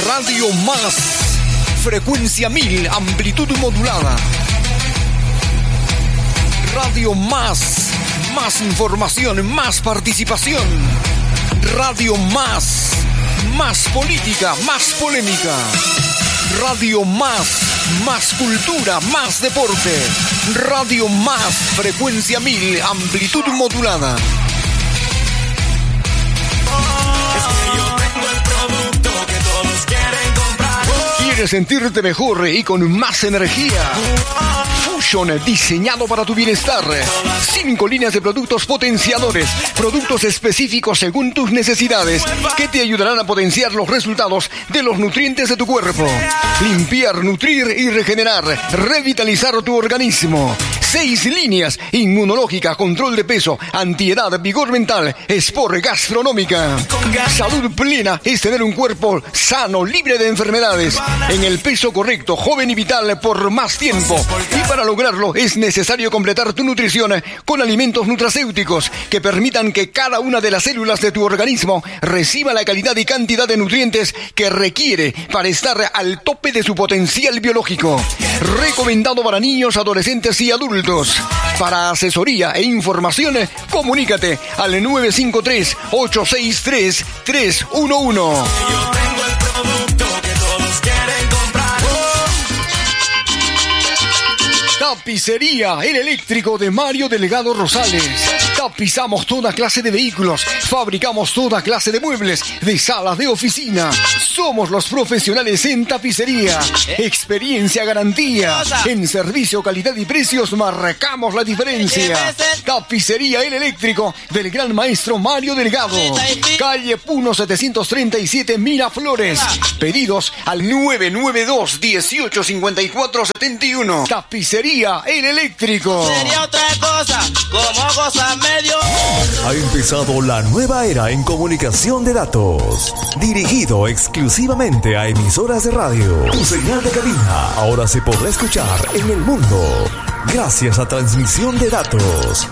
Radio Más, frecuencia 1000, amplitud modulada. Radio Más, más información, más participación. Radio Más, más política, más polémica. Radio Más, más cultura, más deporte. Radio Más, frecuencia 1000, amplitud modulada. ¿Quieres sentirte mejor y con más energía? Fusion, diseñado para tu bienestar. 5 líneas de productos potenciadores, productos específicos según tus necesidades, que te ayudarán a potenciar los resultados de los nutrientes de tu cuerpo. Limpiar, nutrir y regenerar, revitalizar tu organismo. 6 líneas: inmunológica, control de peso, antiedad, vigor mental, sport, gastronómica. Salud plena es tener un cuerpo sano, libre de enfermedades, en el peso correcto, joven y vital por más tiempo. Y para lograrlo es necesario completar tu nutrición con alimentos nutracéuticos que permitan que cada una de las células de tu organismo reciba la calidad y cantidad de nutrientes que requiere para estar al tope de su potencial biológico. Recomendado para niños, adolescentes y adultos. Para asesoría e información, comunícate al 953-863-311. Tapicería El Eléctrico de Mario Delgado Rosales. Tapizamos toda clase de vehículos, fabricamos toda clase de muebles, de salas de oficina. Somos los profesionales en tapicería. Experiencia, garantía. En servicio, calidad y precios marcamos la diferencia. Tapicería El Eléctrico del gran maestro Mario Delgado. Calle Puno 737 Miraflores. Pedidos al 992-1854-71. Tapicería El Eléctrico. Sería otra cosa, como cosa medio. Ha empezado la nueva era en comunicación de datos, dirigido exclusivamente a emisoras de radio. Tu señal de cabina ahora se podrá escuchar en el mundo gracias a transmisión de datos.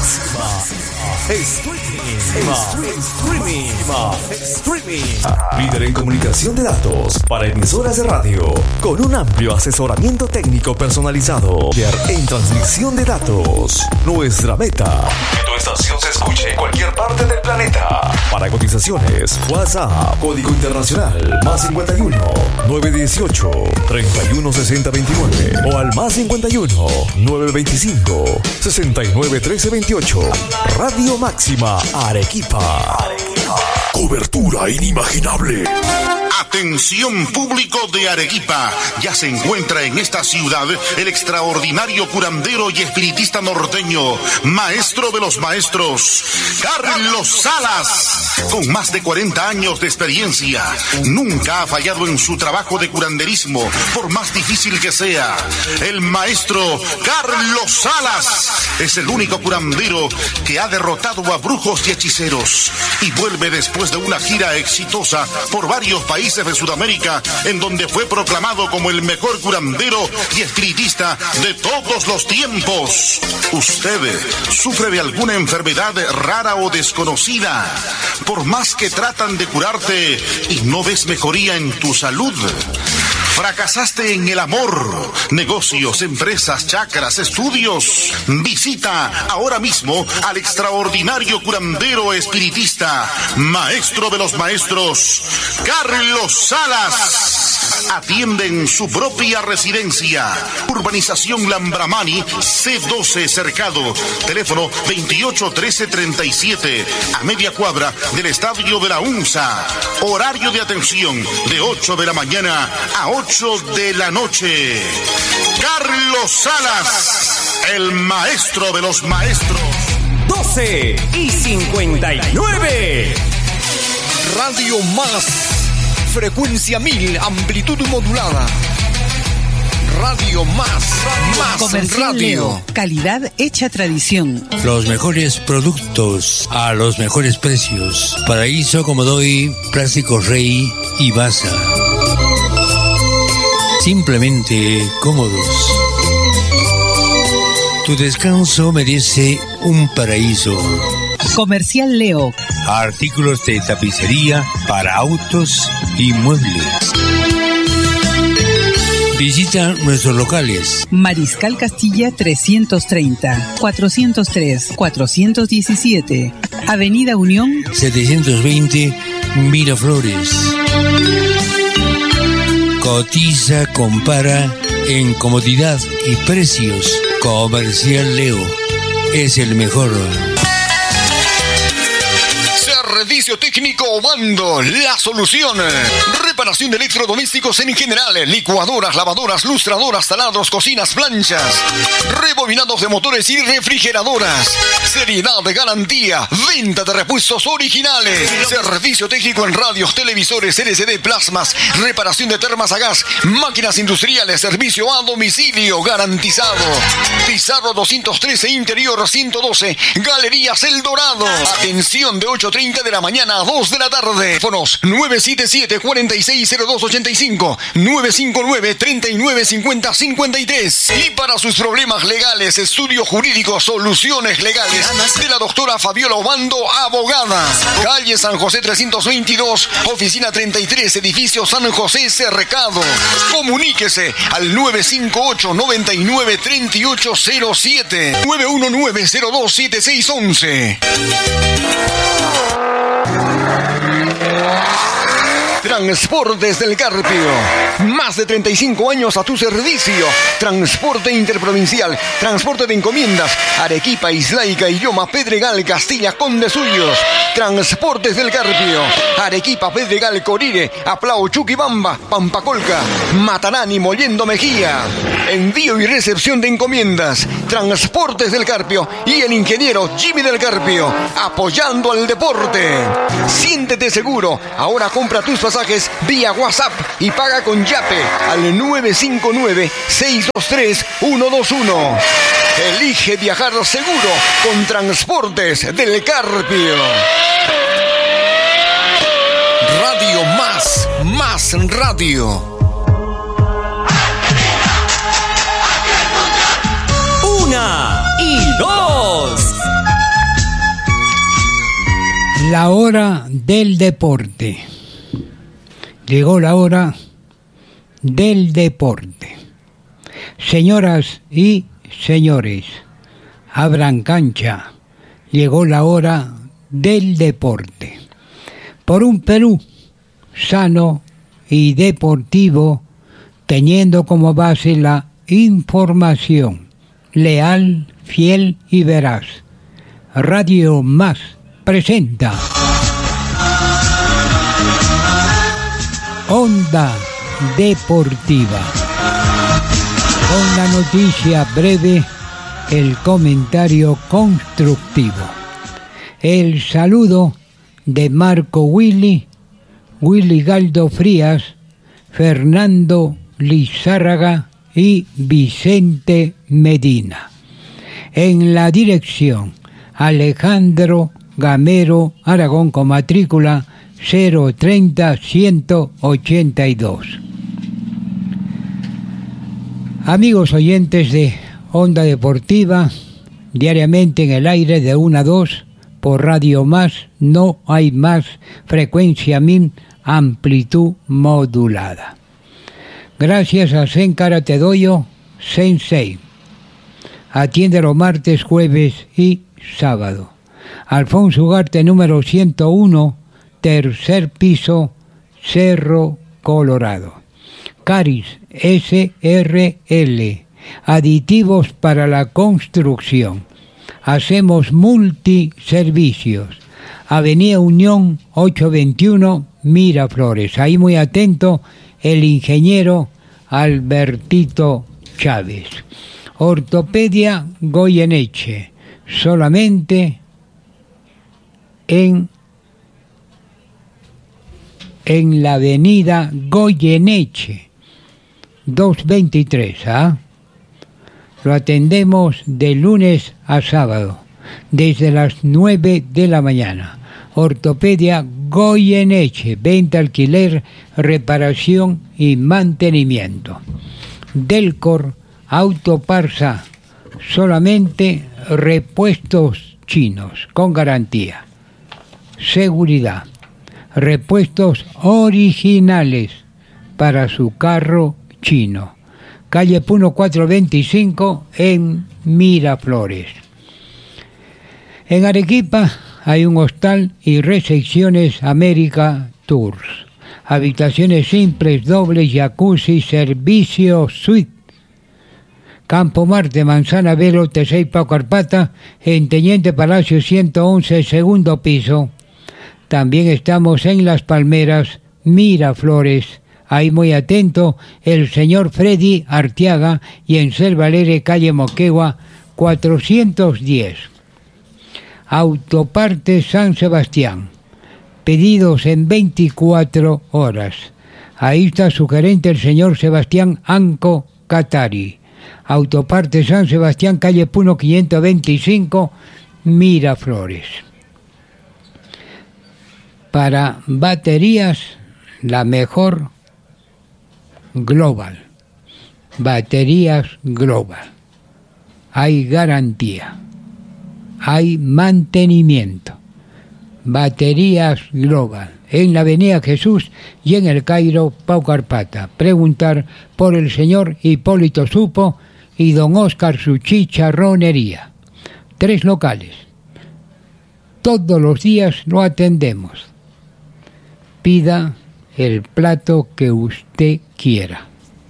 Streaming. Líder en comunicación de datos para emisoras de radio, con un amplio asesoramiento técnico personalizado. En transmisión de datos, nuestra meta: que tu estación se escuche en cualquier parte del planeta. Para cotizaciones, WhatsApp, código internacional, +51 918 316029 o al +51 925 69 1328. Radio Máxima Arequipa. Cobertura inimaginable. Atención público de Arequipa, ya se encuentra en esta ciudad el extraordinario curandero y espiritista norteño, maestro de los maestros, Carlos Salas. Con más de 40 años de experiencia, nunca ha fallado en su trabajo de curanderismo, por más difícil que sea. El maestro Carlos Salas es el único curandero que ha derrotado a brujos y hechiceros y vuelve después de una gira exitosa por varios países de Sudamérica, en donde fue proclamado como el mejor curandero y espiritista de todos los tiempos. ¿Usted sufre de alguna enfermedad rara o desconocida? Por más que tratan de curarte y no ves mejoría en tu salud. ¿Fracasaste en el amor, negocios, empresas, chakras, estudios? Visita ahora mismo al extraordinario curandero espiritista, maestro de los maestros, Carlos Salas. Atiende en su propia residencia. Urbanización Lambramani, C12 Cercado. Teléfono 281337, a media cuadra del Estadio de la UNSA. Horario de atención de 8 de la mañana a 8 de la noche. Carlos Salas, el maestro de los maestros. 12:59. Radio Más, frecuencia 1000, amplitud modulada. Radio Más Comercial radio. Leo, calidad hecha tradición. Los mejores productos a los mejores precios. Paraíso, Comodoy, Plástico Rey y Baza. Simplemente cómodos. Tu descanso merece un paraíso. Comercial Leo. Artículos de tapicería para autos y muebles. Visita nuestros locales. Mariscal Castilla 330, 403, 417. Avenida Unión 720 Miraflores. Cotiza, compara en comodidad y precios. Comercial Leo es el mejor. Servicio técnico Obando, la solución. Reparación de electrodomésticos en general, licuadoras, lavadoras, lustradoras, taladros, cocinas, planchas, rebobinados de motores y refrigeradoras. Seriedad de garantía, venta de repuestos originales. Servicio técnico en radios, televisores, LCD, plasmas, reparación de termas a gas, máquinas industriales, servicio a domicilio garantizado. Pizarro 213, interior 112, Galerías El Dorado. Atención de 8:30 de la mañana a 2 de la tarde. Teléfonos 977-460285, 959-3950-53. Y para sus problemas legales, estudio jurídico, soluciones legales de la doctora Fabiola Obando, abogada. Calle San José 322, oficina 33, edificio San José Cercado. Comuníquese al 958-993807, 919-027611. Transportes del Carpio. Más de 35 años a tu servicio. Transporte interprovincial, transporte de encomiendas. Arequipa, Islaica, Illoma, Pedregal, Castilla, Conde Suyos. Transportes del Carpio. Arequipa, Pedregal, Corire, Aplao, Chuquibamba, Pampacolca, Matarani, Mollendo Mejía. Envío y recepción de encomiendas. Transportes del Carpio y el ingeniero Jimmy del Carpio, apoyando al deporte. Siéntete seguro. Ahora compra tus pasajes vía WhatsApp y paga con Yape al 959-623-121. Elige viajar seguro con Transportes del Carpio. Radio Más Radio. 1 y 2. La hora del deporte. Llegó la hora del deporte. Señoras y señores, abran cancha. Llegó la hora del deporte. Por un Perú sano y deportivo, teniendo como base la información leal, fiel y veraz. Radio Más presenta Onda Deportiva. Con la noticia breve, el comentario constructivo. El saludo de Marco Willy Galdo Frías, Fernando Lizárraga y Vicente Medina. En la dirección, Alejandro Gamero Aragón con matrícula 030-182. Amigos oyentes de Onda Deportiva, diariamente en el aire de 1 a 2 por Radio Más, no hay más, frecuencia MIM, amplitud modulada. Gracias a Zen Karate Doyo Sensei. Atiende los martes, jueves y sábado. Alfonso Ugarte, número 101, tercer piso, Cerro Colorado. Caris SRL, aditivos para la construcción. Hacemos multiservicios. Avenida Unión 821, Miraflores. Ahí muy atento el ingeniero Albertito Chávez. Ortopedia Goyeneche, solamente en la avenida Goyeneche 223, Lo atendemos de lunes a sábado, desde las 9 de la mañana. Ortopedia Goyeneche, venta, alquiler, reparación y mantenimiento. Delcor Autoparsa, solamente repuestos chinos, con garantía, seguridad, repuestos originales para su carro chino. Calle Puno 425 en Miraflores. En Arequipa hay un hostal y recepciones América Tours. Habitaciones simples, dobles, jacuzzi, servicio suite. Campo Marte, Manzana Velo, T6 Pau Carpata, en Teniente Palacio 111, segundo piso. También estamos en Las Palmeras, Miraflores. Ahí muy atento el señor Freddy Arteaga y en Selva Alegre, calle Moquegua 410. Autopartes San Sebastián. Pedidos en 24 horas. Ahí está su gerente, el señor Sebastián Anco Catari. Autopartes San Sebastián, calle Puno 525, Miraflores. Para baterías, la mejor Global. Baterías Global. Hay garantía. Hay mantenimiento. Baterías Global. En la Avenida Jesús y en el Cairo Pau Carpata. Preguntar por el señor Hipólito Supo y don Oscar su chicharronería. 3 locales. Todos los días lo atendemos. Pida el plato que usted quiera.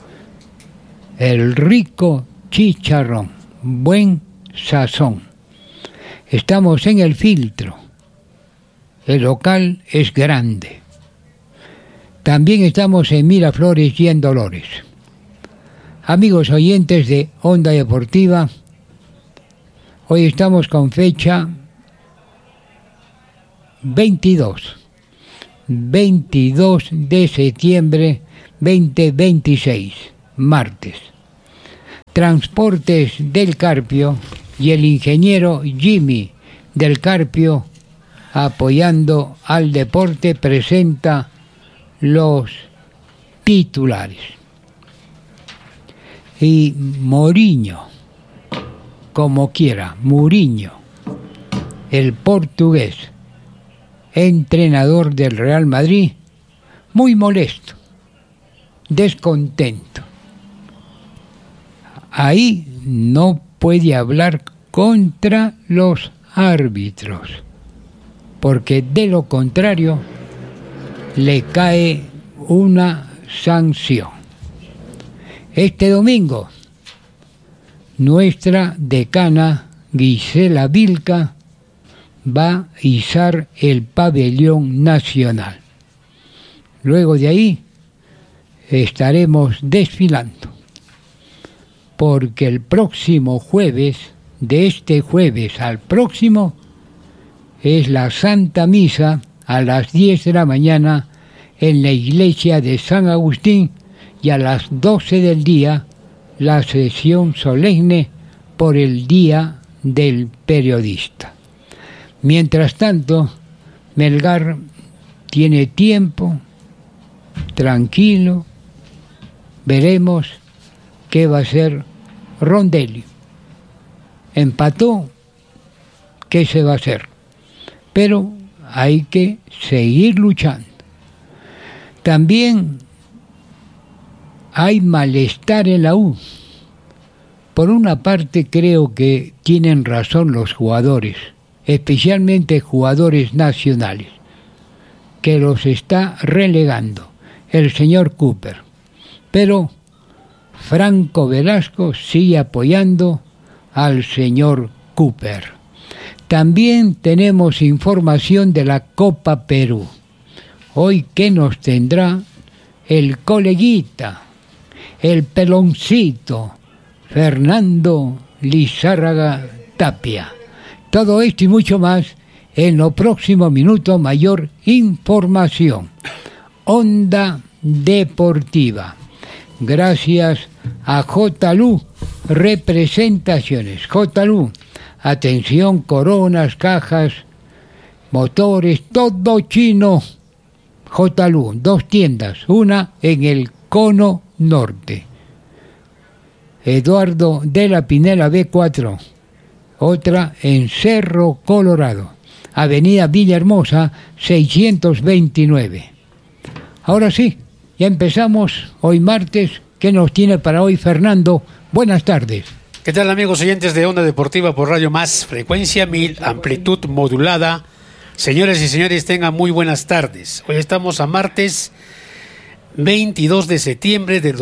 El rico chicharrón, buen sazón. Estamos en El Filtro. El local es grande. También estamos en Miraflores y en Dolores. Amigos oyentes de Onda Deportiva, hoy estamos con fecha 22 de septiembre 2026, martes. Transportes del Carpio y el ingeniero Jimmy del Carpio, apoyando al deporte, presenta los titulares. Y Mourinho, como quiera, Mourinho, el portugués, entrenador del Real Madrid, muy molesto, descontento. Ahí no puede hablar contra los árbitros, porque de lo contrario le cae una sanción. Este domingo, nuestra decana Gisela Vilca va a izar el pabellón nacional. Luego de ahí estaremos desfilando, porque el próximo jueves, de este jueves al próximo, es la Santa Misa a las 10 de la mañana en la iglesia de San Agustín y a las 12 del día la sesión solemne por el Día del Periodista. Mientras tanto, Melgar tiene tiempo, tranquilo, veremos qué va a hacer Rondelli. Empató, ¿qué se va a hacer? Pero hay que seguir luchando. También hay malestar en la U. Por una parte creo que tienen razón los jugadores, especialmente jugadores nacionales, que los está relegando el señor Cooper. Pero Franco Velasco sigue apoyando al señor Cooper. También tenemos información de la Copa Perú. Hoy, ¿qué nos tendrá el coleguita, el peloncito, Fernando Lizárraga Tapia? Todo esto y mucho más en los próximos minutos. Mayor información. Onda Deportiva. Gracias a JLU Representaciones. JLU, atención, coronas, cajas, motores, todo chino. JLU, 2 tiendas, una en el Cono Norte. Eduardo de la Pinela B4, otra en Cerro Colorado, Avenida Villahermosa 629. Ahora sí, ya empezamos hoy martes. ¿Qué nos tiene para hoy Fernando? Buenas tardes. ¿Qué tal, amigos oyentes de Onda Deportiva por Radio Más, frecuencia 1000, amplitud modulada? Señoras y señores, tengan muy buenas tardes. Hoy estamos a martes 22 de septiembre del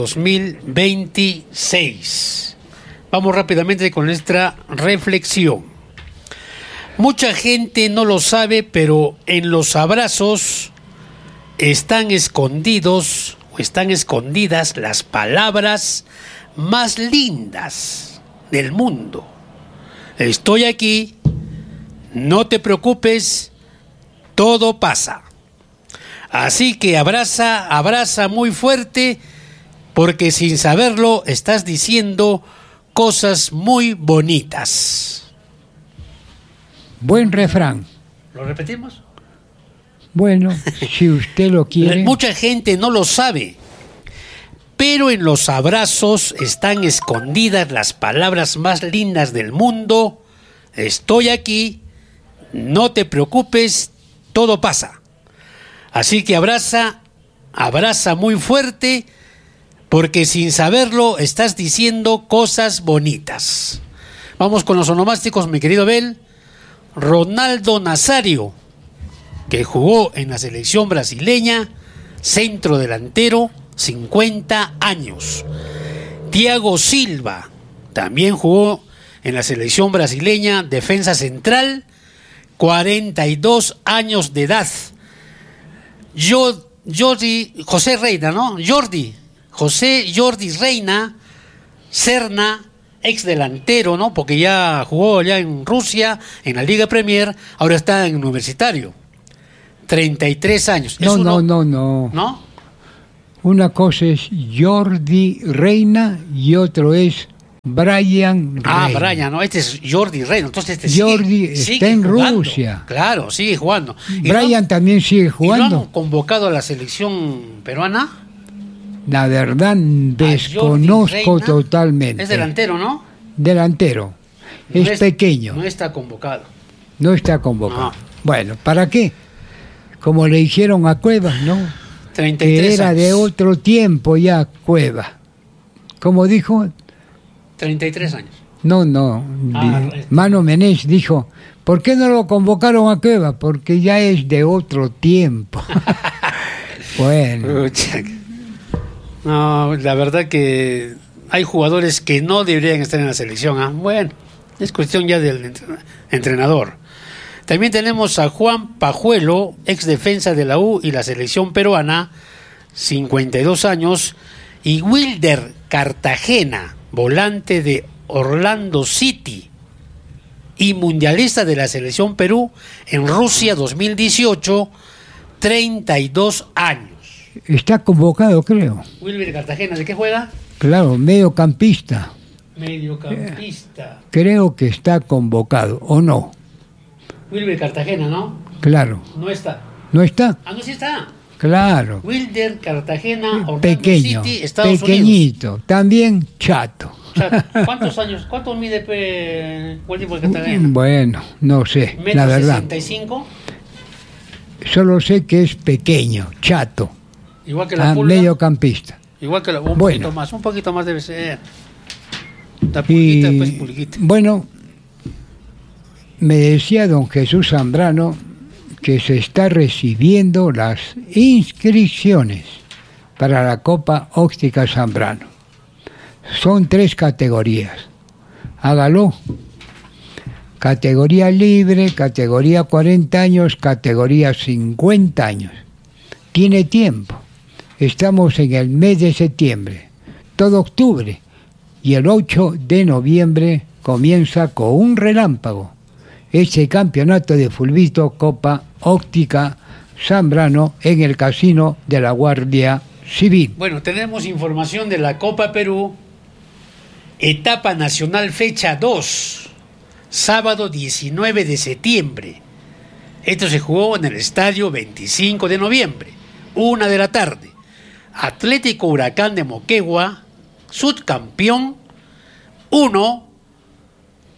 2026. Vamos rápidamente con nuestra reflexión. Mucha gente no lo sabe, pero en los abrazos están escondidas las palabras más lindas del mundo. Estoy aquí, no te preocupes, todo pasa. Así que abraza muy fuerte, porque sin saberlo estás diciendo cosas muy bonitas. Buen refrán. ¿Lo repetimos? Bueno, si usted lo quiere. Mucha gente no lo sabe, pero en los abrazos están escondidas las palabras más lindas del mundo. Estoy aquí, no te preocupes, todo pasa. Así que abraza muy fuerte, porque sin saberlo estás diciendo cosas bonitas. Vamos con los onomásticos, mi querido Abel. Ronaldo Nazario, que jugó en la selección brasileña, centro delantero, 50 años. Thiago Silva, también jugó en la selección brasileña, defensa central, 42 años de edad. José Jordi Reina Serna, ex delantero, ¿no? Porque ya jugó allá en Rusia, en la Liga Premier, ahora está en Universitario. 33 años. No. ¿No? Una cosa es Jordi Reina y otro es Brian Reina. Brian, ¿no? Este es Jordi Reina. Entonces Jordi está en jugando. Rusia. Claro, sigue jugando. Brian también sigue jugando. ¿Y lo han convocado a la selección peruana? La verdad, desconozco totalmente. Es delantero, ¿no? Delantero. Es pequeño. No está convocado. No está convocado. No. Bueno, ¿para qué? Como le dijeron a Cuevas, ¿no? 33 que era años. de otro tiempo ya, Cuevas. ¿Cómo dijo? 33 años. No. Mano Menés dijo, ¿por qué no lo convocaron a Cuevas? Porque ya es de otro tiempo. Bueno. No, la verdad que hay jugadores que no deberían estar en la selección. ¿Eh? Bueno, es cuestión ya del entrenador. También tenemos a Juan Pajuelo, ex defensa de la U y la selección peruana, 52 años, y Wilder Cartagena, volante de Orlando City y mundialista de la selección Perú en Rusia 2018, 32 años. Está convocado, creo. Wilder Cartagena, ¿de qué juega? Claro, mediocampista. Mediocampista. Creo que está convocado, ¿o no? Wilder Cartagena, ¿no? Claro. No está. ¿No está? Ah, no, sí está. Claro. Wilder Cartagena, Orlando Pequeño, City, Estados pequeñito, Unidos. También chato. ¿Cuántos años? ¿Cuánto mide Wilder Cartagena? Bueno, no sé, la verdad. ¿1.65? Solo sé que es pequeño, chato. Igual que la Pulga. Mediocampista. Igual que un poquito más debe ser. La Pulguita, pues Pulguita. Bueno, me decía don Jesús Zambrano que se está recibiendo las inscripciones para la Copa Óptica Zambrano. Son 3 categorías. Hágalo. Categoría libre, categoría 40 años, categoría 50 años. Tiene tiempo. Estamos en el mes de septiembre, todo octubre, y el 8 de noviembre comienza con un relámpago ese campeonato de fulbito Copa Óptica Zambrano en el Casino de la Guardia Civil. Bueno, tenemos información de la Copa Perú, etapa nacional fecha 2, sábado 19 de septiembre. Esto se jugó en el estadio 25 de noviembre, 1 de la tarde. Atlético Huracán de Moquegua, subcampeón, 1,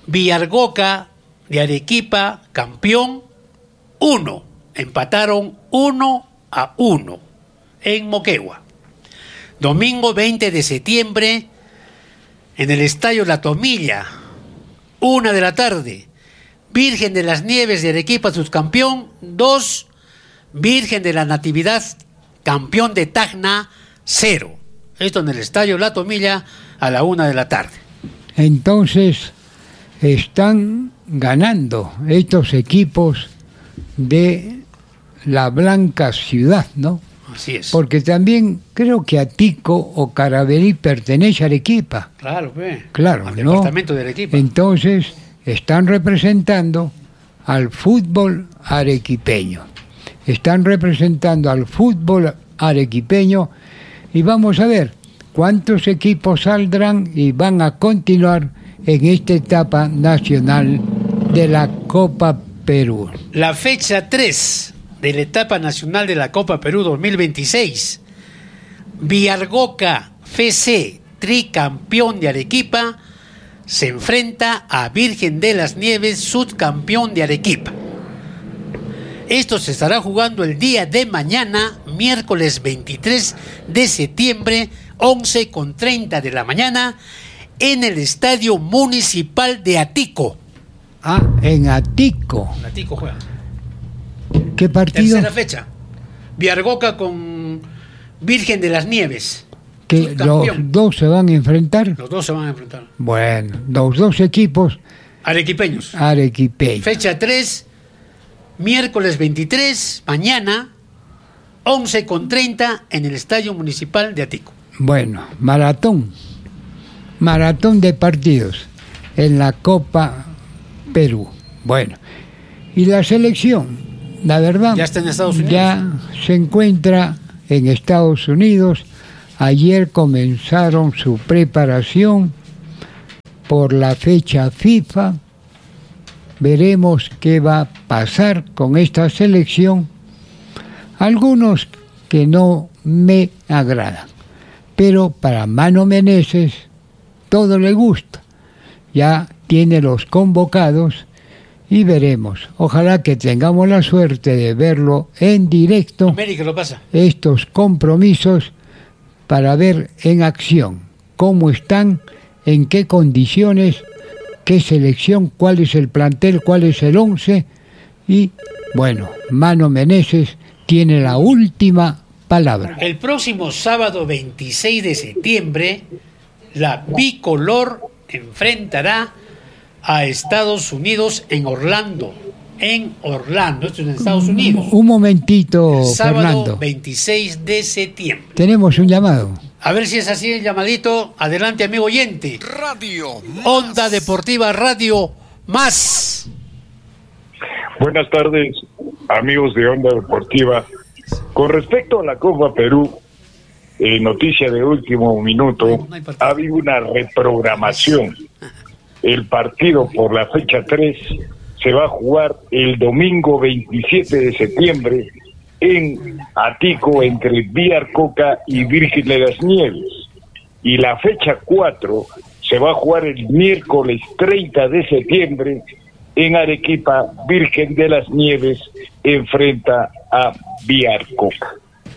Villargoca de Arequipa, campeón, 1. Empataron 1-1 en Moquegua. Domingo 20 de septiembre, en el Estadio La Tomilla, 1 de la tarde. Virgen de las Nieves de Arequipa, subcampeón, 2. Virgen de la Natividad, campeón de Tacna, 0. Esto en el Estadio La Tomilla a la 1 de la tarde. Entonces, están ganando estos equipos de la Blanca Ciudad, ¿no? Así es. Porque también creo que Atico o Caravelí pertenece a Arequipa. Claro, pues. Claro, al ¿no? departamento de Arequipa. Entonces, están representando al fútbol arequipeño. Están representando al fútbol arequipeño y vamos a ver cuántos equipos saldrán y van a continuar en esta etapa nacional de la Copa Perú. La fecha 3 de la etapa nacional de la Copa Perú 2026. Villargoca FC, tricampeón de Arequipa, se enfrenta a Virgen de las Nieves, subcampeón de Arequipa. Esto se estará jugando el día de mañana, miércoles 23 de septiembre, 11:30 de la mañana, en el Estadio Municipal de Atico. Ah, en Atico. En Atico juega. ¿Qué partido? Tercera fecha. Villargoca con Virgen de las Nieves. Que los dos se van a enfrentar. Los dos se van a enfrentar. Bueno, los dos equipos arequipeños. Fecha 3, miércoles 23, mañana, 11:30 en el Estadio Municipal de Atico. Bueno, maratón de partidos en la Copa Perú. Bueno, y la selección, la verdad, ya está en Estados Unidos. Ya se encuentra en Estados Unidos. Ayer comenzaron su preparación por la fecha FIFA. Veremos qué va a pasar con esta selección. Algunos que no me agradan, pero para Mano Meneses todo le gusta. Ya tiene los convocados y veremos. Ojalá que tengamos la suerte de verlo en directo. América lo pasa. Estos compromisos para ver en acción cómo están, en qué condiciones, qué selección, cuál es el plantel, cuál es el 11 y bueno, Mano Meneses tiene la última palabra. El próximo sábado 26 de septiembre, la bicolor enfrentará a Estados Unidos en Orlando. Esto es en Estados Unidos. Un momentito, sábado, Fernando. 26 de septiembre. Tenemos un llamado. A ver si es así el llamadito. Adelante, amigo oyente. Radio Más. Onda Deportiva Radio Más. Buenas tardes, amigos de Onda Deportiva. Con respecto a la Copa Perú, noticia de último minuto, ha habido una reprogramación. El partido por la fecha 3 se va a jugar el domingo 27 de septiembre en Atico entre Villarcoca y Virgen de las Nieves. Y la fecha 4 se va a jugar el miércoles 30 de septiembre en Arequipa. Virgen de las Nieves enfrenta a Villarcoca.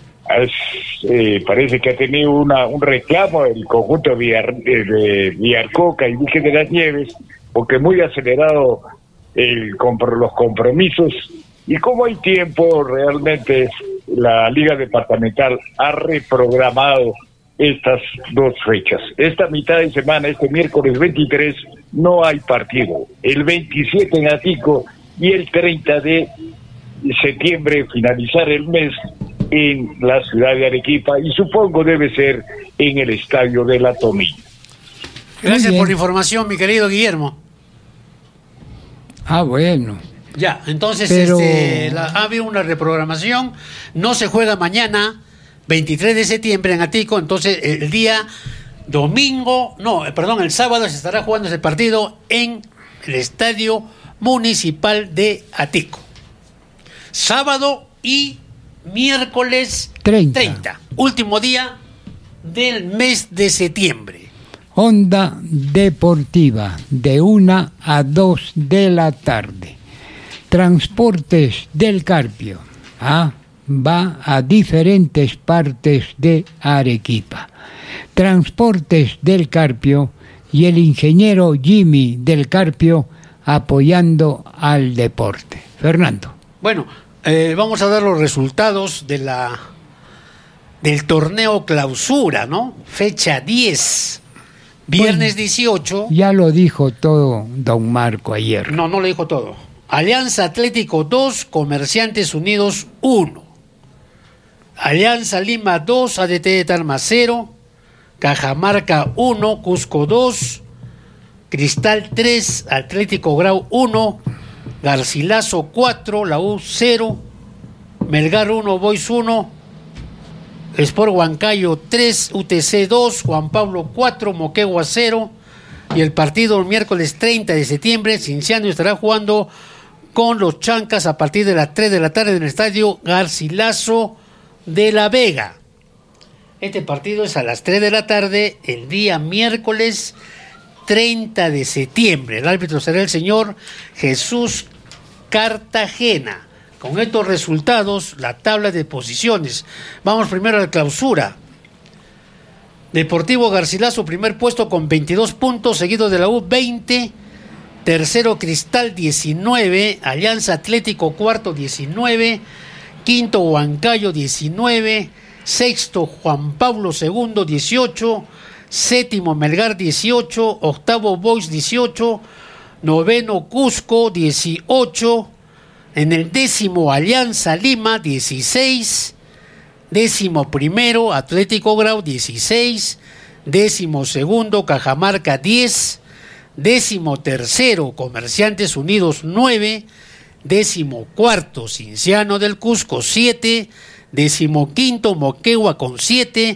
Parece que ha tenido un reclamo el conjunto de Villarcoca y Virgen de las Nieves, porque muy acelerado los compromisos, y como hay tiempo, realmente la Liga Departamental ha reprogramado estas dos fechas. Esta mitad de semana, este miércoles 23, no hay partido. El 27 en Atico y el 30 de septiembre, finalizar el mes, en la ciudad de Arequipa, y supongo debe ser en el Estadio de La Tomilla. Gracias por la información, mi querido Guillermo. Ah, bueno. Ya, entonces Pero... ha habido una reprogramación, no se juega mañana, 23 de septiembre en Atico, entonces el día el sábado se estará jugando ese partido en el Estadio Municipal de Atico. Sábado y miércoles 30, último día del mes de septiembre. Onda Deportiva, de 1 a 2 de la tarde. Transportes del Carpio, va a diferentes partes de Arequipa. Transportes del Carpio y el ingeniero Jimmy del Carpio apoyando al deporte. Fernando. Bueno, vamos a dar los resultados del torneo Clausura, ¿no? Fecha 10. Viernes 18. Ya lo dijo todo don Marco ayer. No lo dijo todo. Alianza Atlético 2, Comerciantes Unidos 1. Alianza Lima 2, ADT de Tarma 0. Cajamarca 1, Cusco 2. Cristal 3, Atlético Grau 1. Garcilaso 4, la U 0. Melgar 1, Boys 1. Sport Huancayo 3, UTC 2, Juan Pablo 4, Moquegua 0. Y el partido el miércoles 30 de septiembre, Cienciano estará jugando con los Chancas a partir de las 3 de la tarde en el estadio Garcilaso de la Vega. Este partido es a las 3 de la tarde el día miércoles 30 de septiembre. El árbitro será el señor Jesús Cartagena. Con estos resultados, la tabla de posiciones. Vamos primero a la Clausura. Deportivo Garcilaso, primer puesto con 22 puntos, seguido de la U 20. Tercero Cristal 19. Alianza Atlético cuarto 19. Quinto Huancayo 19. Sexto Juan Pablo segundo 18. Séptimo Melgar 18. Octavo Boys 18. Noveno Cusco 18. En el 10º Alianza Lima 16, 11º Atlético Grau 16, 12º Cajamarca 10, 13º Comerciantes Unidos 9, 14º Cienciano del Cusco 7, 15º Moquegua con 7,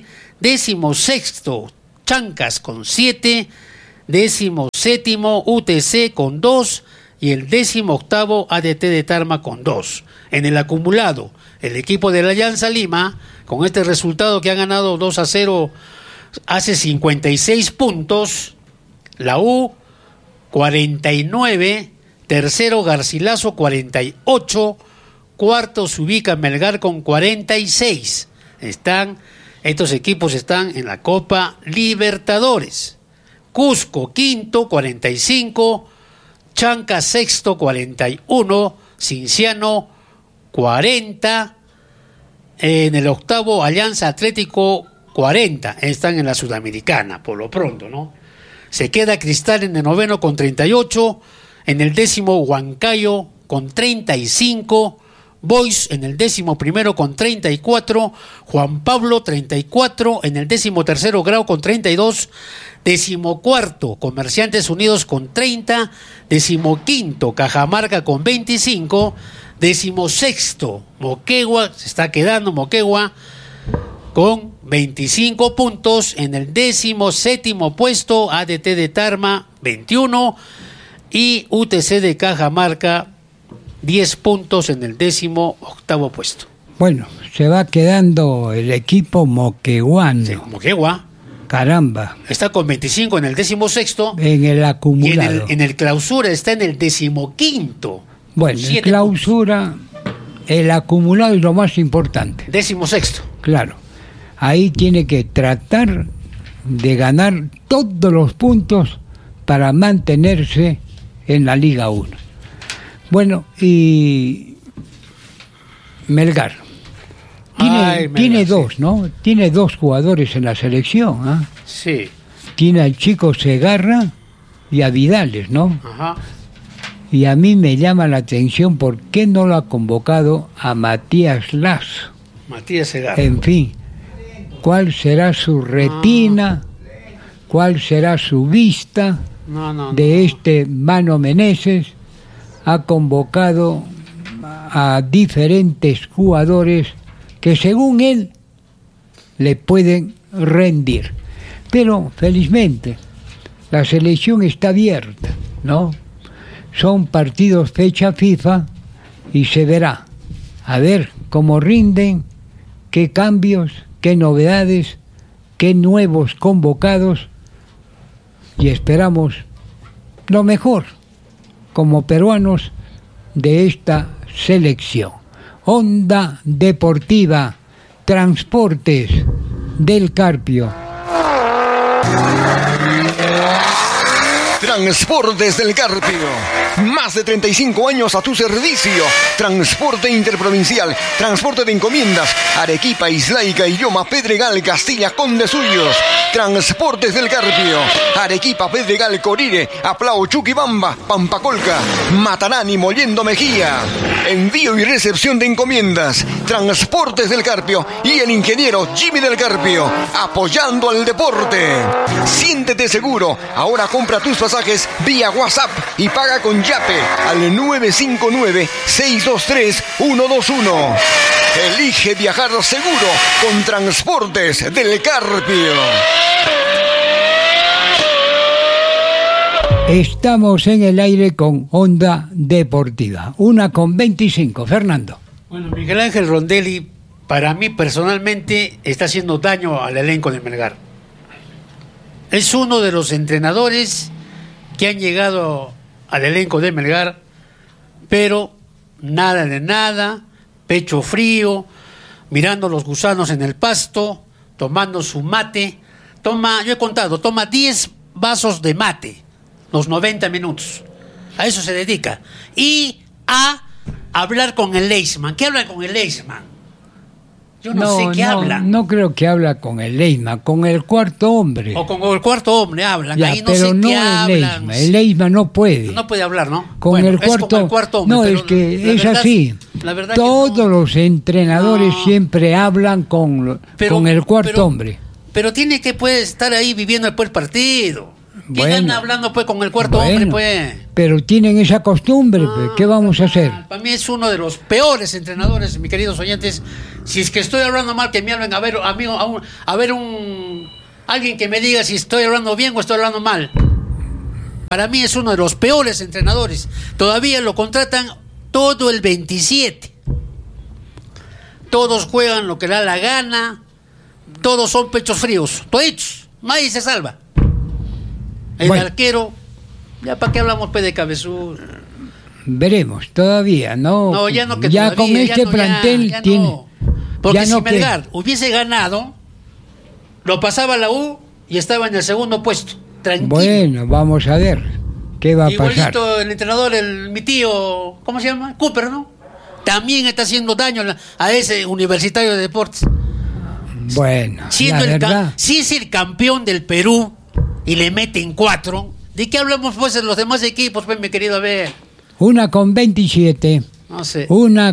16º Chancas con 7, 17º UTC con 2, y el 18º ADT de Tarma con 2. En el acumulado, el equipo de la Alianza Lima, con este resultado que ha ganado 2-0, hace 56 puntos. La U, 49. Tercero, Garcilaso, 48. Cuarto, se ubica Melgar con 46. Estos equipos están en la Copa Libertadores. Cusco, quinto, 45. Chanca sexto 41, Cienciano 40, en el octavo Alianza Atlético 40, están en la Sudamericana por lo pronto, ¿no? Se queda Cristal en el noveno con 38, en el 10º Huancayo con 35, Boys en el 11º con 34, Juan Pablo 34, en el 13º Grau con 32, 14º Comerciantes Unidos con 30, 15º Cajamarca con 25, 16º Moquegua, se está quedando Moquegua con 25 puntos, en el 17º puesto ADT de Tarma 21 y UTC de Cajamarca 10 puntos en el 18º puesto. Bueno, se va quedando el equipo moqueguano. Sí, Moquegua. Caramba. Está con 25 en el 16º. En el acumulado. Y en el clausura está en el 15º. Bueno, en clausura, el acumulado es lo más importante. 16º. Claro. Ahí tiene que tratar de ganar todos los puntos para mantenerse en la Liga 1. Bueno, y Melgar. Tiene dos, ¿no? Tiene dos jugadores en la selección, ¿ah? Sí. Tiene al chico Segarra y a Vidales, ¿no? Ajá. Y a mí me llama la atención por qué no lo ha convocado a Matías Lazo. Matías Segarra. En fin, ¿cuál será su retina? ¿Cuál será su vista de este Mano Meneses? Ha convocado a diferentes jugadores que según él le pueden rendir. Pero felizmente la selección está abierta, ¿no? Son partidos fecha FIFA y se verá. A ver cómo rinden, qué cambios, qué novedades, qué nuevos convocados y esperamos lo mejor como peruanos de esta selección. Onda Deportiva, Transportes del Carpio. Transportes del Carpio. Más de 35 años a tu servicio. Transporte interprovincial, transporte de encomiendas, Arequipa, Islaica, Illoma, Pedregal, Castilla, Conde Suyos. Transportes del Carpio. Arequipa, Pedregal, Corire, Aplao, Chuquibamba, Pampacolca, Matarani, Mollendo Mejía. Envío y recepción de encomiendas. Transportes del Carpio y el ingeniero Jimmy del Carpio, apoyando al deporte. Siéntete seguro. Ahora compra tus pasajes vía WhatsApp y paga con Yape al 959-623-121. Elige viajar seguro con Transportes del Carpio. Estamos en el aire con Onda Deportiva. 1:25. Fernando. Bueno, Miguel Ángel Rondelli, para mí personalmente, está haciendo daño al elenco de Melgar. Es uno de los entrenadores que han llegado al elenco de Melgar, pero nada de nada, pecho frío, mirando los gusanos en el pasto, tomando su mate. Yo he contado, toma 10 vasos de mate, los 90 minutos. A eso se dedica. Y a hablar con el Leisman. ¿Qué habla con el Leisman? Yo no sé qué habla. No creo que habla con el Leisman, con el cuarto hombre. O con el cuarto hombre hablan. Ya, ahí no pero sé no qué el hablan. Leisman. El Leisman no puede. No puede hablar, ¿no? Con el cuarto hombre. No, es que es así. Todos los entrenadores siempre hablan con el cuarto hombre. Pero tiene que estar ahí viviendo después el partido. ¿Quién anda hablando pues con el cuarto hombre pues? Pero tienen esa costumbre, ¿qué vamos a hacer? Para mí es uno de los peores entrenadores, mis queridos oyentes. Si es que estoy hablando mal, que me hablen a ver, amigo, alguien que me diga si estoy hablando bien o estoy hablando mal. Para mí es uno de los peores entrenadores. Todavía lo contratan todo el 27. Todos juegan lo que le da la gana. Todos son pechos fríos. Toditos. Nadie se salva. El arquero, ya para qué hablamos de cabezudo. Veremos, todavía, ¿no? No, ya no, que ya todavía, con este plantel ya tiene. No. Porque ya si no Melgar hubiese ganado, lo pasaba la U y estaba en el segundo puesto. Tranquilo. Bueno, vamos a ver qué va a pasar. Igualito el entrenador, mi tío, ¿cómo se llama? Cooper, ¿no? También está haciendo daño a ese Universitario de Deportes. Bueno, siendo la verdad. Si es el campeón del Perú y le meten 4, ¿de qué hablamos pues en los demás equipos, pues, mi querido? A ver. 1:27. No sé.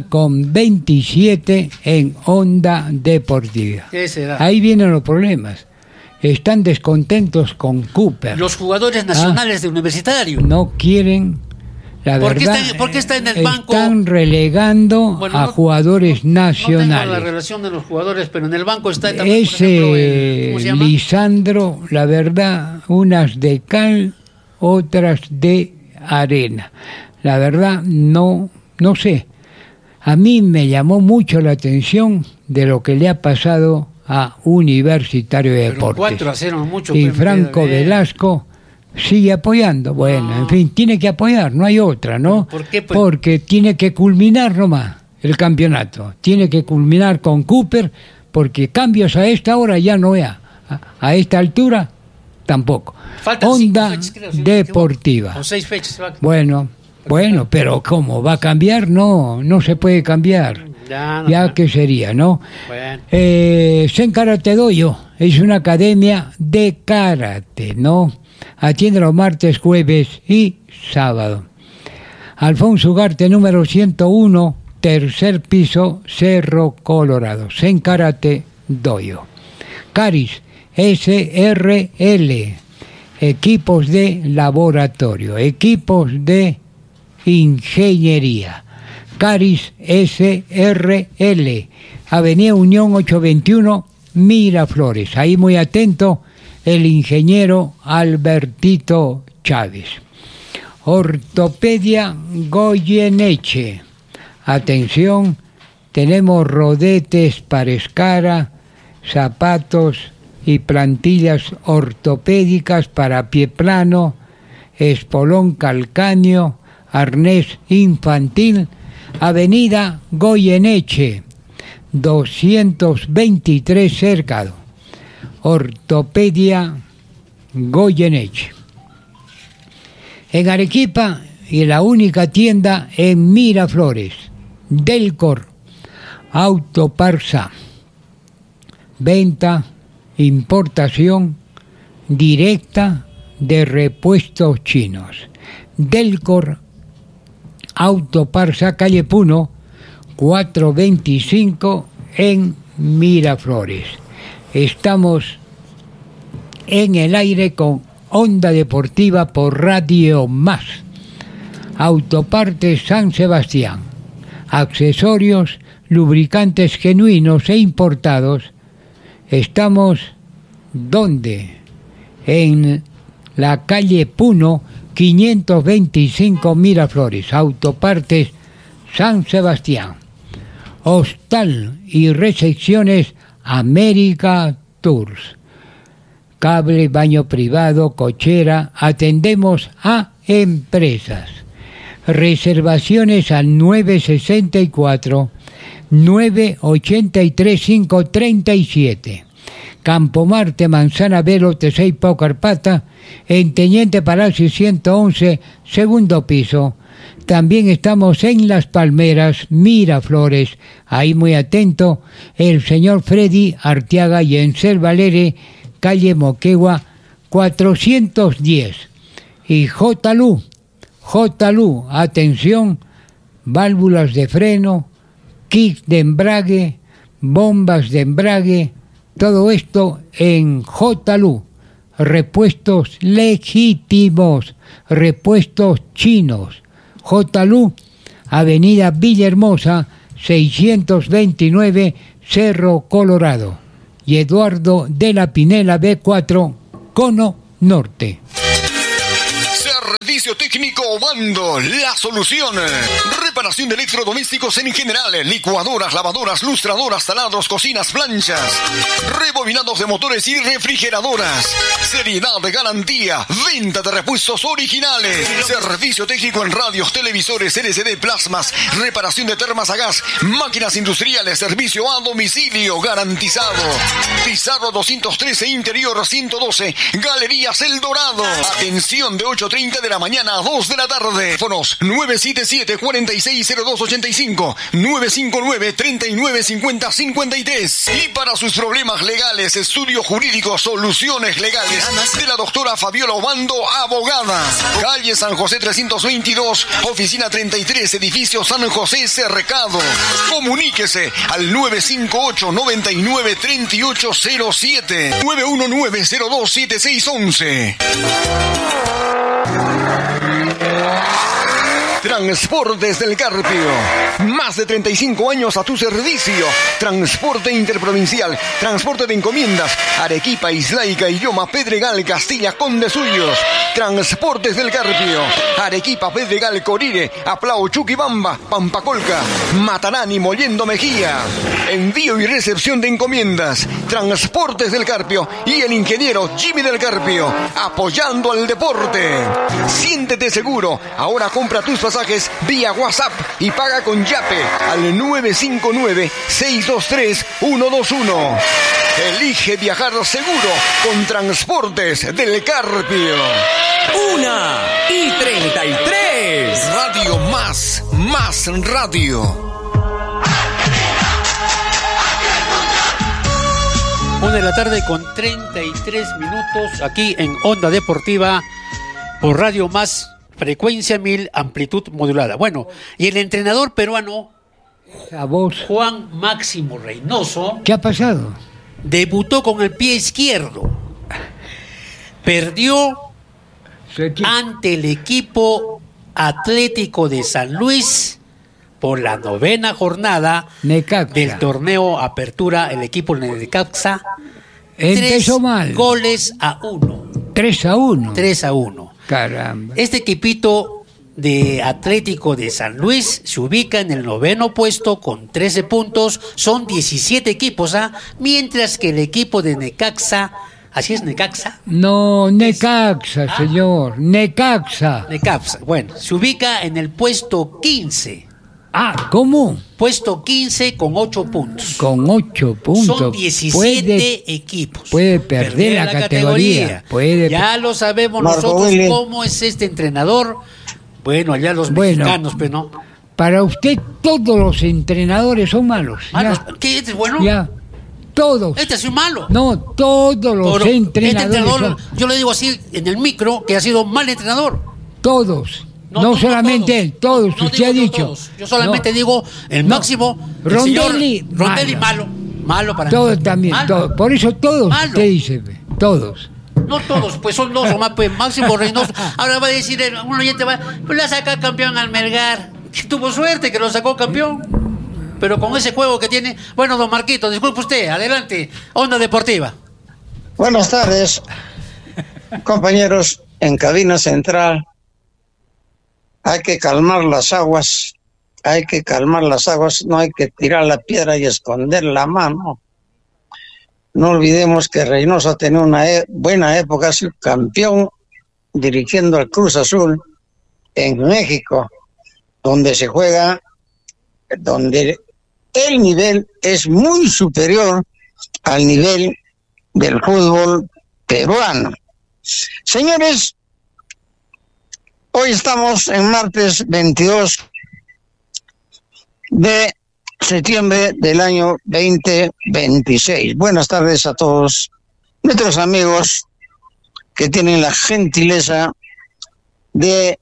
1:27 en Onda Deportiva. ¿Qué será? Ahí vienen los problemas. Están descontentos con Cooper. Los jugadores nacionales de Universitario. No quieren, la verdad. ¿Por qué está en el banco? Están relegando a jugadores nacionales. No tengo la relación de los jugadores, pero en el banco está también, ese por ejemplo, ¿cómo se llama? Lisandro, la verdad, unas de cal, otras de arena. La verdad, no sé. A mí me llamó mucho la atención de lo que le ha pasado a Universitario de Deportes. 4-0, mucho. Y Franco Velasco sigue apoyando. Bueno, en fin, tiene que apoyar, no hay otra, ¿no? ¿Por qué, pues? Porque tiene que culminar nomás el campeonato. Tiene que culminar con Cooper, porque cambios a esta hora ya no hay. A esta altura, tampoco. Faltan Onda 5 fechas, creo, Deportiva. o 6 fechas. Bueno, pero ¿cómo? ¿Va a cambiar? No se puede cambiar. Ya que sería, ¿no? Bueno. Sen Karate Doyo es una academia de karate, ¿no? Atiende los martes, jueves y sábado. Alfonso Ugarte, número 101, tercer piso, Cerro Colorado. Sen Karate Doyo. Caris, SRL, equipos de laboratorio, equipos de ingeniería. Caris SRL, Avenida Unión 821, Miraflores. Ahí muy atento el ingeniero Albertito Chávez. Ortopedia Goyeneche. Atención, tenemos rodetes para escara, zapatos y plantillas ortopédicas para pie plano, espolón calcáneo, arnés infantil, Avenida Goyeneche, 223 Cercado, Ortopedia Goyeneche. En Arequipa, y la única tienda en Miraflores, Delcor, Autoparsa, venta, importación directa de repuestos chinos. Delcor, Autoparsa, calle Puno, 425 en Miraflores. Estamos en el aire con Onda Deportiva por Radio Más. Autopartes San Sebastián. Accesorios, lubricantes genuinos e importados. Estamos, ¿dónde? En la calle Puno, 525 Miraflores. Autopartes San Sebastián. Hostal y recepciones América Tours. Cable, baño privado, cochera. Atendemos a empresas. Reservaciones al 964 983 537. Campo Marte, Manzana Velo, Teseipo, Carpata, en Teniente Palacio 111, segundo piso. También estamos en Las Palmeras, Miraflores. Ahí muy atento el señor Freddy Arteaga, y en Selvalere, calle Moquegua 410. Y JLU, atención, válvulas de freno, kit de embrague, bombas de embrague, todo esto en JLU. Repuestos legítimos, repuestos chinos. JLU, Avenida Villahermosa, 629, Cerro Colorado. Y Eduardo de la Pinela, B4, Cono Norte. Servicio técnico Obando, la solución. Reparación de electrodomésticos en general, licuadoras, lavadoras, lustradoras, taladros, cocinas, planchas, rebobinados de motores y refrigeradoras. Seriedad, garantía, venta de repuestos originales. Servicio técnico en radios, televisores, LCD, plasmas, reparación de termas a gas, máquinas industriales, servicio a domicilio garantizado. Pizarro 213, interior 112, Galerías El Dorado. Atención de 8:30 de la mañana a 2 de la tarde. Teléfonos 977-460285, 959-3950-53. Y para sus problemas legales, estudio jurídico, soluciones legales de la doctora Fabiola Obando, abogada. Calle San José 322, oficina 33, edificio San José Cercado. Comuníquese al 958-993807, 919-027611. Transportes del Carpio. Más de 35 años a tu servicio. Transporte interprovincial, transporte de encomiendas. Arequipa, Islaica, Illoma, Pedregal, Castilla, Condesuyos. Transportes del Carpio. Arequipa, Pedregal, Corire, Aplao, Chuquibamba, Pampacolca, Matarani, Mollendo Mejía. Envío y recepción de encomiendas. Transportes del Carpio y el ingeniero Jimmy del Carpio, apoyando al deporte. Siéntete seguro. Ahora compra tus pasajes vía WhatsApp y paga con Yape al 959-623-121. Elige viajar seguro con Transportes del Carpio. 1:33. Radio Más Radio. 1:33 aquí en Onda Deportiva por Radio Más, frecuencia 1000, amplitud modulada. Bueno, y el entrenador peruano Juan Máximo Reynoso, ¿qué ha pasado? Debutó con el pie izquierdo. Perdió ante el equipo Atlético de San Luis por la 9ª jornada del torneo Apertura. El equipo de Necaxa empezó mal. 3-1. 3-1. 3-1. Caramba. Este equipito de Atlético de San Luis se ubica en el 9º puesto con 13 puntos, son 17 equipos, mientras que el equipo de Necaxa, ¿así es Necaxa? No, Necaxa, señor, Necaxa. Necaxa, bueno, se ubica en el puesto 15. ¿Cómo? Puesto 15 con 8 puntos. Con 8 puntos. Son 17 equipos. Puede perder la categoría. Ya lo sabemos nosotros cómo es este entrenador. Bueno, allá los mexicanos, pero no. Para usted todos los entrenadores son malos. ¿Qué? ¿Este es bueno? Ya. Todos. ¿Este es un malo? No, todos los entrenadores. Este entrenador, yo le digo así en el micro, que ha sido mal entrenador. Todos. No solamente él, todos. Usted ha dicho. Todos. Yo solamente digo el máximo. Rondelli malo. Malo para todos mí. También. Todos. Por eso todos. Malo. Usted dice, todos. No todos, pues son dos o más, pues Máximo Reynoso. Ahora va a decir, un oyente pues la saca campeón al Melgar. Tuvo suerte que lo sacó campeón. Pero con ese juego que tiene. Bueno, don Marquito, disculpe usted, adelante. Onda Deportiva. Buenas tardes, compañeros en cabina central. Hay que calmar las aguas. No hay que tirar la piedra y esconder la mano. No olvidemos que Reynoso tenía una buena época, ha sido campeón dirigiendo al Cruz Azul en México, donde se juega, donde el nivel es muy superior al nivel del fútbol peruano. Señores, hoy estamos en martes 22 de septiembre del año 2026. Buenas tardes a todos nuestros amigos que tienen la gentileza de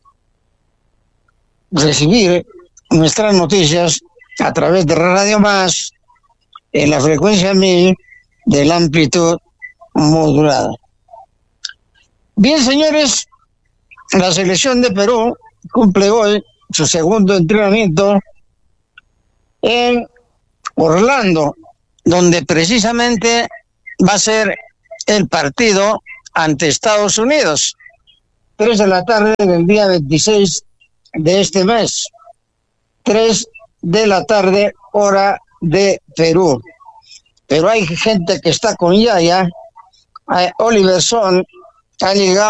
recibir nuestras noticias a través de Radio Más en la frecuencia 1000 de la amplitud modulada. Bien, señores, la selección de Perú cumple hoy su segundo entrenamiento en Orlando, donde precisamente va a ser el partido ante Estados Unidos, 3 de la tarde del día 26 de este mes, 3 de la tarde, hora de Perú. Pero hay gente que está con Yaya. Oliver Son ha llegado